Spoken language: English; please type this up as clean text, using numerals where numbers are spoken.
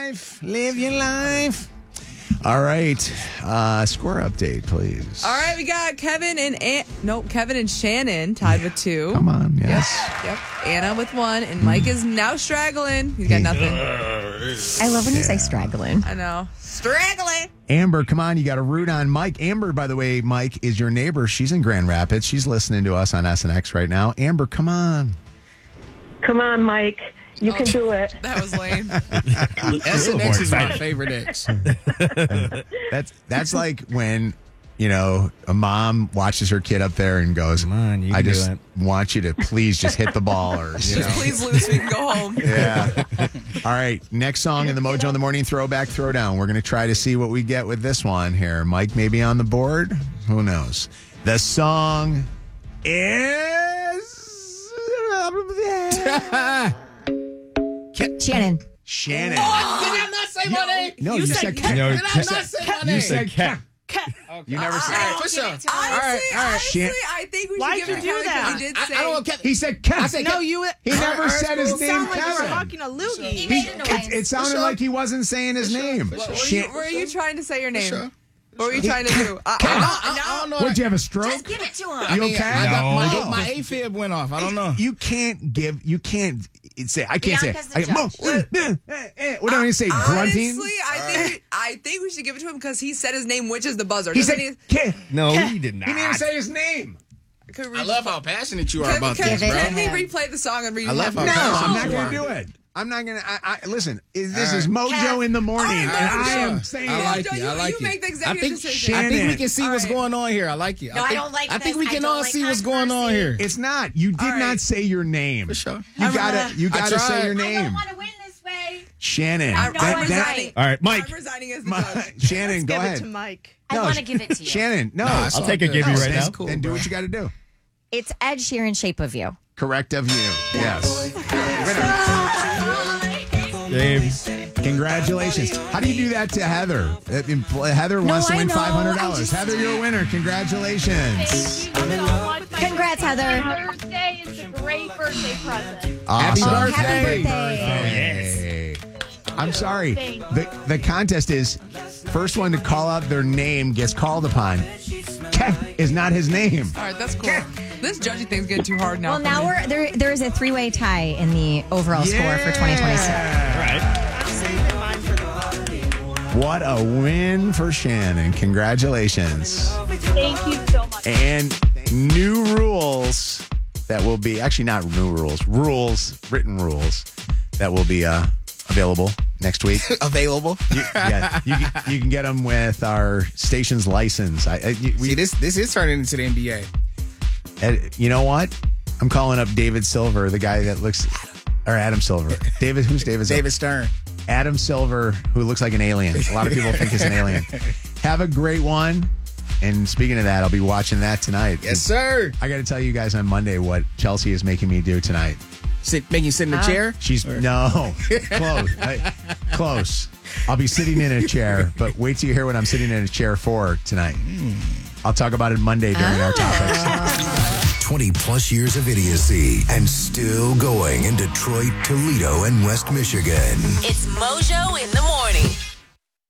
life. Live your life. All right. Score update, please. All right, we got Kevin and Shannon tied with 2. Come on, yes. Yep. Anna with 1, and Mike is now straggling. He's got nothing. I love when you say straggling. I know. Straggling. Amber, come on. You got to root on Mike. Amber, by the way, Mike is your neighbor. She's in Grand Rapids. She's listening to us on SNX right now. Amber, come on. Come on, Mike. You can do it. That was lame. SNX is my favorite X. That's like when, a mom watches her kid up there and goes, Come on, you I can just do it. want you to please just hit the ball or, Just please lose so we can go home. Yeah. All right. Next song in the Mojo in the Morning Throwback Throwdown. We're going to try to see what we get with this one here. Mike may be on the board. Who knows? The song is... Shannon. Shannon. Did I not say my name? No, you said cat. Did I not say my name? You said cat. You never said All right, for sure. Honestly, Shan- I think we Why'd should give you it to do Kevin that? because he did say. I don't want Kevin. He said cat. I said No, you. He never said his You name, sound like you were Kevin. talking a loogie. He made a noise. It sounded like he wasn't saying his name. Were you trying to say your name? Sure. What were you trying to do? I don't know. Would you have a stroke? Just give it to him. I mean, okay? my AFib went off. I don't know. You can't say, I can't say, Bianca's the what do I say, grunting? Honestly, I think we should give it to him because he said his name, which is the buzzer. He Doesn't said, he? "Cat." No, he did not. He didn't even say his name. I love how passionate you are about this, Give it bro. to Can we him. replay the song and read I love No, how passionate I'm not you going are. to do it. I'm not going to. Listen, this is Mojo in the morning, and I am saying I like Mojo, it. I like you it. make the I executive think decision. I think we Shannon. can see what's All right. going on here. I like it. No, I don't like I think this. we I can don't all like see what's going on controversy. here. it's not. You did right. not say your name. For sure. You gotta say your I don't name. want to win this way. Shannon. I'm resigning. All right, Mike. I'm resigning as the judge. Shannon, go Give ahead. it to Mike. I want to give it to you. Shannon, no. Nah, it's I'll all take a good. give you No, right that's now. cool, Then do bro. what you got to do. It's Ed Sheeran, Shape of You. Correct of you. Yes. James. Congratulations. How do you do that to Heather? Heather wants to I win know. $500. Heather, you're a winner. Congratulations. Congrats, Heather. Birthday is a great birthday present. Happy Awesome. birthday. Happy birthday. Hey. I'm sorry. Thanks. The contest is first one to call out their name gets called upon. Kev is not his name. All right, that's cool. This judging thing's getting too hard now. Well, for now me. there is a 3-way tie in the overall score for 2026. Right. I'm saving mine for the What a win for Shannon. Congratulations. Thank you so much. And new rules that will be, actually not new rules, written rules that will be available next week. Available. You can get them with our station's license. See, this is turning into the NBA. You know what? I'm calling up David Silver, the guy that looks, or Adam Silver. David, who's David Silver? David Stern. Adam Silver, who looks like an alien. A lot of people think he's an alien. Have a great one. And speaking of that, I'll be watching that tonight. Yes, sir. I got to tell you guys on Monday what Chelsea is making me do tonight. Make you sit in the chair? No, close. Close. I'll be sitting in a chair, but wait till you hear what I'm sitting in a chair for tonight. I'll talk about it Monday during our topics. 20 plus years of idiocy and still going in Detroit, Toledo, and West Michigan. It's Mojo in the morning.